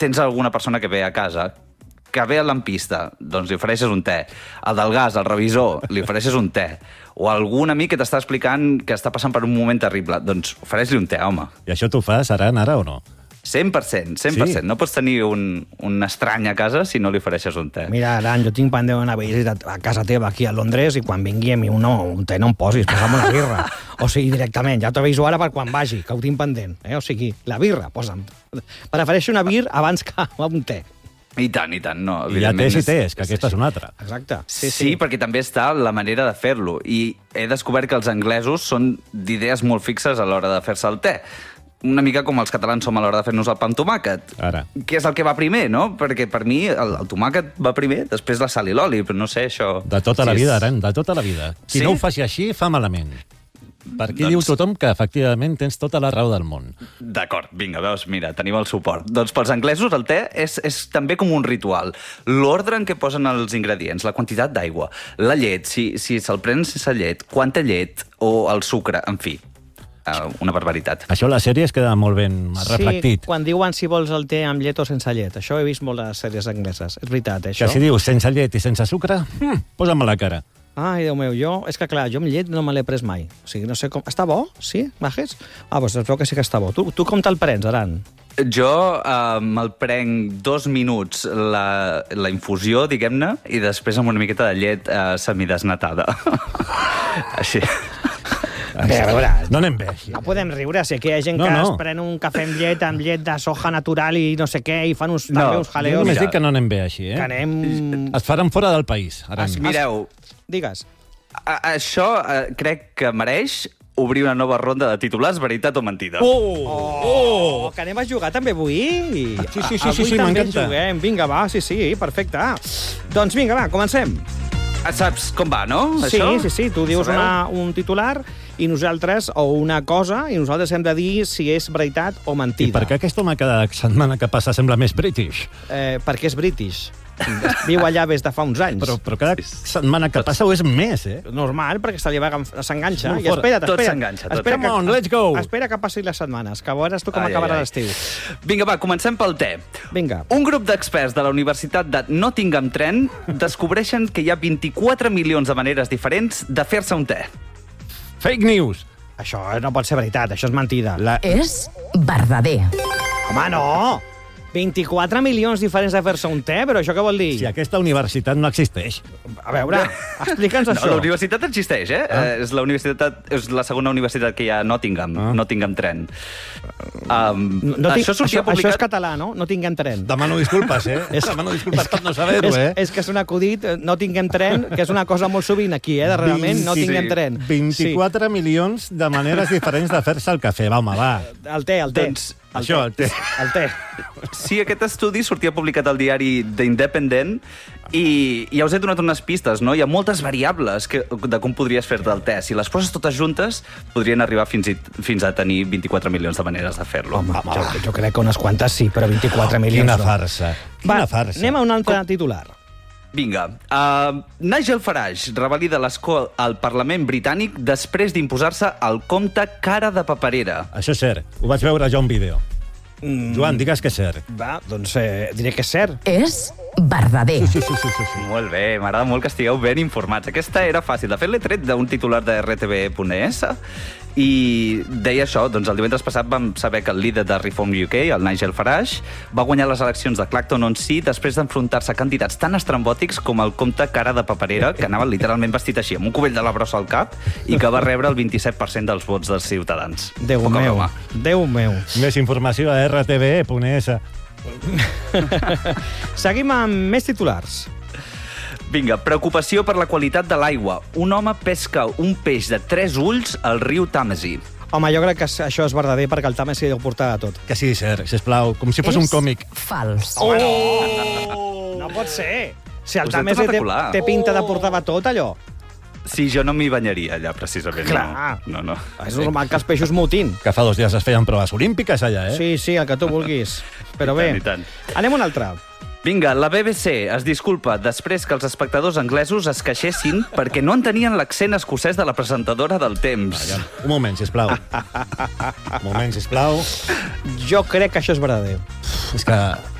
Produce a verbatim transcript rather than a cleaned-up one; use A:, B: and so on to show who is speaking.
A: tens alguna persona que ve a casa, que ve al lampista, doncs li ofereixes un te. Al del gas, al revisor, li ofereixes un te. O algun amic que t'està explicant que està passant per un moment terrible, doncs ofereix-li un te, home.
B: I això t'ho fas, Aran, ara o no?
A: cent per cent, cent per cent. Sí? No pots tenir un, un estrany a casa si no li ofereixes un te.
C: Mira, Aran, jo tinc pendent una visita a casa teva aquí a Londres i quan vingui a mi un, no, un te no em posis, posa'm una birra. O sigui, directament, ja t'aviso ara per quan vagi, que ho tinc pendent. Eh? O sigui, la birra, posa'm. Prefereixo una birra abans que un te.
A: I tant, i tant. No,
B: I ja tés i tés, que aquesta és una altra.
C: Exacte.
A: Sí, sí, sí, perquè també està la manera de fer-lo. I he descobert que els anglesos són d'idees molt fixes a l'hora de fer-se el te. Una mica com els catalans som a l'hora de fer-nos el pa amb tomàquet.
B: Ara.
A: Què és el que va primer, no? Perquè per mi el, el tomàquet va primer, després la sal i l'oli, però no sé, això...
B: De tota
A: si
B: la
A: és...
B: vida, Aran, de tota la vida. Qui
A: sí?
B: no ho faci així, fa malament. Per aquí doncs... diu tothom que, efectivament, tens tota la raó del món.
A: D'acord, vinga, veus, mira, tenim el suport. Doncs pels anglesos el te és, és també com un ritual. L'ordre en què posen els ingredients, la quantitat d'aigua, la llet, si, si se'l prenen sense llet, quanta llet, o el sucre, en fi. Uh, una barbaritat.
B: Això a les sèries queda molt ben reflectit.
C: Sí, quan diuen si vols el te amb llet o sense llet. Això he vist moltes sèries angleses. És veritat, això.
B: Que si dius sense llet i sense sucre, hm, posa'm a la cara.
C: Ai, Déu meu, jo... És que, clar, jo amb llet no me l'he pres mai. O sigui, no sé com... Està bo? Sí? Majes? Ah, doncs es veu que sí que està bo. Tu, tu com te'l prens, Aran?
A: Jo uh, me'l prenc dos minuts la, la infusió, diguem-ne, i després amb una miqueta de llet uh, semidesnatada. Així...
C: Bé, a veure,
B: no anem bé, així.
C: No podem riure, si aquí hi ha gent
B: no,
C: que
B: no.
C: es pren un cafè amb llet, amb llet de soja natural i no sé què, i fan uns,
A: no,
C: també uns jaleos.
B: Jo només dic que no anem bé així, eh?
C: Que anem...
B: Es faran fora del país. Ara.
A: Es, mireu,
C: Digues.
A: a, això uh, crec que mereix obrir una nova ronda de titulars, veritat o mentida.
C: Oh! Oh! oh que anem a jugar també avui?
B: Sí, sí, sí,
C: avui
B: sí, sí
C: també
B: m'encanta.
C: juguem. Vinga, va, sí, sí, perfecte. Doncs vinga, va, comencem.
A: Saps com va, no?
C: Sí,
A: això?
C: sí, sí. Tu dius una, un titular i nosaltres, o una cosa, i nosaltres hem de dir si és veritat o mentida.
B: I per què aquest home cada setmana que passa sembla més british?
C: Eh, perquè és british. Viu allà des de fa uns anys.
B: Però, però cada setmana que passa ho és més, eh?
C: Normal, perquè se li va s'enganxa. I
B: fort.
C: espera't,
A: Tot
C: espera't.
A: s'enganxa, tot.
C: Espera
B: Come
C: que,
B: on, let's go.
C: Espera que passin les setmanes, que veuràs tu com
A: Ai,
C: acabarà
A: ai, ai.
C: l'estiu.
A: Vinga, va, comencem pel te.
C: Vinga.
A: Un grup d'experts de la Universitat de Nottingham Trent descobreixen que hi ha vint-i-quatre milions de maneres diferents de fer-se un te.
B: Fake news.
C: Això no pot ser veritat, això és mentida.
B: La...
D: És verdader.
C: Home, no! vint-i-quatre milions diferents de fer-se un te, però això què vol dir?
B: Si aquesta universitat no existeix.
C: A veure, explica'ns
A: No,
C: això.
A: la universitat existeix, eh?
B: Ah.
A: Eh, És, la universitat, és la segona universitat que hi ha a Nottingham,
B: Ah.
A: Nottingham Trent. Um,
C: No tinc,
A: això sortia
C: això,
A: publicat...
C: això és català, no? No tinguem tren.
B: Demano disculpes, eh?
C: És-
B: Demano disculpes per no saber-ho,
C: és,
B: eh?
C: és que és un acudit, eh, no tinguem tren, que és una cosa molt sovint aquí, eh, darrerament, no
A: Sí.
C: tinguem tren.
B: vint-i-quatre milions de maneres diferents de fer-se el cafè. Va, home, va.
C: Sí. El te, el te.
A: Doncs,
C: el
B: això, el te.
C: El te.
A: Sí, aquest estudi sortia publicat al diari The Independent i ja us he donat unes pistes, no? Hi ha moltes variables que, de com podries fer-te el te. Si les poses totes juntes, podrien arribar fins, i, fins a tenir vint-i-quatre milions de maneres de fer-lo.
C: Home, jo, jo crec que unes quantes sí, però vint-i-quatre milions
B: Quina
C: no.
B: farsa. Quina
C: Va,
B: farsa.
C: anem a un altre titular.
A: Vinga. Uh, Nigel Farage revalida l'escó al Parlament britànic després d'imposar-se el compte cara de paperera.
B: Això és cert. Ho vaig veure jo en vídeo.
C: Mm.
B: Joan, digues que és cert.
C: Va, doncs eh, diré que és cert.
D: És verdader.
B: Sí, sí, sí, sí, sí.
A: Molt bé, m'agrada molt que estigueu ben informats. Aquesta era fàcil. De fet, l'he tret d'un titular de R T V punt E S i deia això, doncs el divendres passat vam saber que el líder de Reform U K, el Nigel Farage, va guanyar les eleccions de Clacton-on-Sea després d'enfrontar-se a candidats tan estrambòtics com el comte cara de paperera, que anava literalment vestit així, amb un cubell de la brossa al cap, i que va rebre el vint-i-set per cent dels vots dels ciutadans.
C: Déu
A: Poca
C: meu,
A: broma.
C: Déu meu.
B: Més informació a R T V punt E S.
C: Seguim amb més titulars.
A: Vinga, preocupació per la qualitat de l'aigua. Un home pesca un peix de tres ulls al riu Tàmesi.
C: Home, jo crec que això és verdader perquè el Tàmesi deu portar a tot.
B: Que sigui cert, sisplau, com si fos un còmic.
D: Fals.
C: Oh! No pot ser. Si el
A: Us he
C: Tàmesi
A: tornat a
C: té,
A: colar.
C: té pinta de portar tot, allò.
A: Sí, jo no m'hi banyaria allà, precisament.
C: Clar.
A: No, no. no.
C: És normal que els peixos mutin.
B: Que fa dos dies es feien proves olímpiques allà, eh?
C: Sí, sí, el que tu vulguis. Però
A: I
C: bé,
A: tant, i tant.
C: anem a un altre.
A: Vinga, la B B C es disculpa després que els espectadors anglesos es queixessin perquè no entenien l'accent escocès de la presentadora del Temps.
B: Un moment, sisplau. Un moment, sisplau.
C: Jo crec que això és verdader.
B: És que